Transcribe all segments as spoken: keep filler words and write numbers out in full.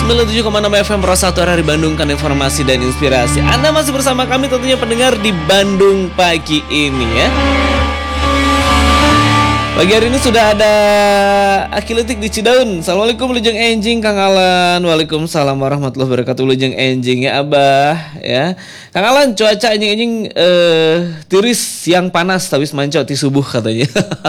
sembilan puluh tujuh koma enam F M Pro satu R R I Bandung, kan informasi dan inspirasi. Anda masih bersama kami tentunya pendengar di Bandung pagi ini ya. Pagi hari ini sudah ada Akiletik di Cidaun. Assalamualaikum Lujeng Enjing Kang Alan. Waalaikumsalam warahmatullahi wabarakatuh Lujeng Enjing ya Abah ya. Kang Alan, cuaca enjing-enjing eh, tiris siang panas tapi mancot di subuh katanya.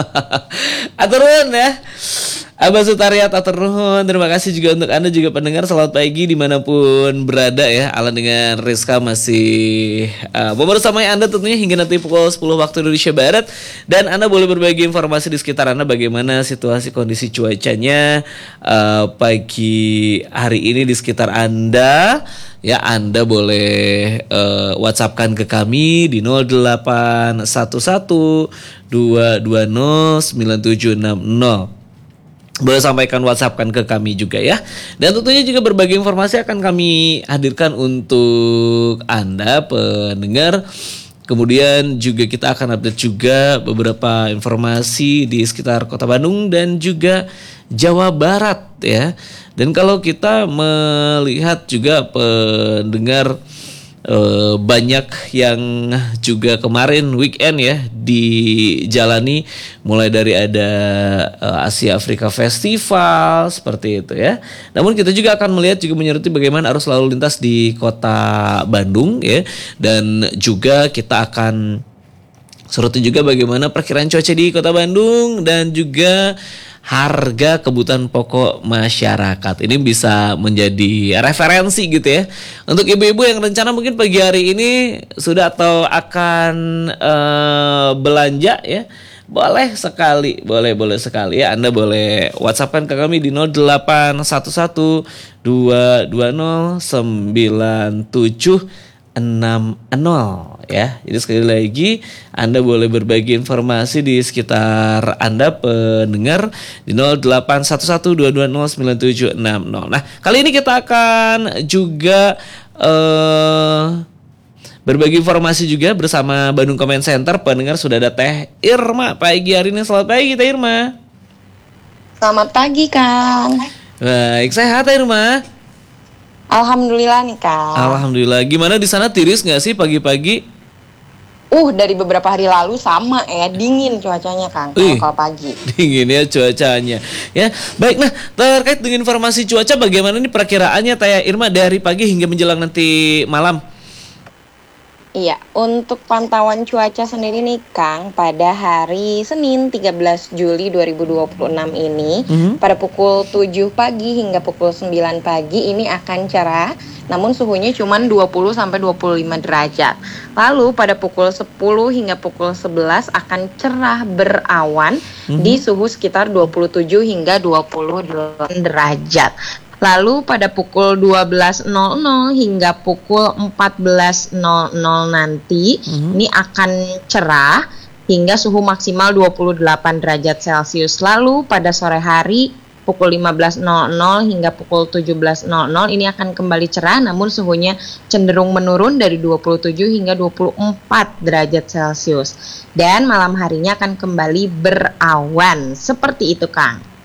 Aturun ya. Abah Sutariat atur nuhun. Terima kasih juga untuk Anda juga pendengar. Selamat pagi dimanapun berada ya. Alan dengan Rizka masih uh, bersama Anda tentunya hingga nanti pukul sepuluh waktu Indonesia Barat. Dan Anda boleh berbagi informasi di sekitar Anda bagaimana situasi kondisi cuacanya uh, pagi hari ini di sekitar Anda. Ya, Anda boleh uh, WhatsAppkan ke kami di nol delapan satu satu dua dua nol sembilan tujuh enam nol. Boleh sampaikan WhatsAppkan ke kami juga ya. Dan tentunya juga berbagai informasi akan kami hadirkan untuk Anda pendengar. Kemudian juga kita akan update juga beberapa informasi di sekitar Kota Bandung dan juga Jawa Barat ya. Dan kalau kita melihat juga pendengar Uh, banyak yang juga kemarin weekend ya dijalani, mulai dari ada uh, Asia Afrika Festival seperti itu ya. Namun kita juga akan melihat juga menyoroti bagaimana arus lalu lintas di Kota Bandung ya, dan juga kita akan soroti juga bagaimana perkiraan cuaca di Kota Bandung dan juga harga kebutuhan pokok masyarakat. Ini bisa menjadi referensi gitu ya untuk ibu-ibu yang rencana mungkin pagi hari ini sudah atau akan uh, belanja ya. Boleh sekali, boleh boleh sekali ya. Anda boleh WhatsAppkan ke kami di nol delapan satu satu dua dua nol sembilan tujuh enam nol ya. Jadi sekali lagi Anda boleh berbagi informasi di sekitar Anda pendengar di nol delapan satu satu dua dua nol sembilan tujuh enam nol. Nah, kali ini kita akan juga uh, berbagi informasi juga bersama Bandung Comment Center. Pendengar sudah ada Teh Irma pagi hari ini. Selamat pagi Teh Irma. Selamat pagi Kang. Baik, sehat Teh Irma? Alhamdulillah nih Kang. Alhamdulillah. Gimana di sana, tiris nggak sih pagi-pagi? Uh, dari beberapa hari lalu sama ya, dingin cuacanya Kang. Kalau pagi. Dingin ya cuacanya. Ya, baik. Nah, terkait dengan informasi cuaca, bagaimana nih perakiraannya Teh Irma dari pagi hingga menjelang nanti malam? Iya, untuk pantauan cuaca sendiri nih Kang, pada hari Senin tiga belas Juli dua ribu dua puluh enam ini, mm-hmm. pada pukul tujuh pagi hingga pukul sembilan pagi ini akan cerah, namun suhunya cuma dua puluh sampai dua puluh lima derajat. Lalu pada pukul sepuluh hingga pukul sebelas akan cerah berawan, mm-hmm. di suhu sekitar dua puluh tujuh hingga dua puluh delapan derajat. Lalu pada pukul dua belas nol nol hingga pukul empat belas nol nol nanti, mm-hmm. ini akan cerah hingga suhu maksimal dua puluh delapan derajat Celcius. Lalu pada sore hari pukul lima belas nol nol hingga pukul tujuh belas nol nol ini akan kembali cerah, namun suhunya cenderung menurun dari dua puluh tujuh hingga dua puluh empat derajat Celcius. Dan malam harinya akan kembali berawan. Seperti itu Kang.